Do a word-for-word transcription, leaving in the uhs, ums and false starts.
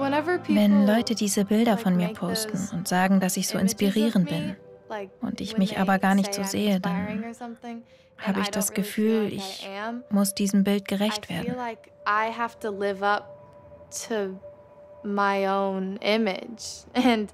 Wenn Leute diese Bilder von mir posten und sagen, dass ich so inspirierend bin und ich mich aber gar nicht so sehe, dann habe ich das Gefühl, ich muss diesem Bild gerecht werden. to my own image. And